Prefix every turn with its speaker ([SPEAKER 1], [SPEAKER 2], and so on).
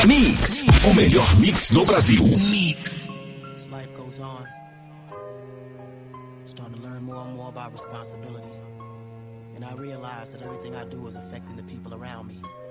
[SPEAKER 1] Mix, o melhor mix do Brasil.
[SPEAKER 2] Mix. As life goes on, I'm starting to learn more and more about responsibility. And I realize that everything I do is affecting the people around me.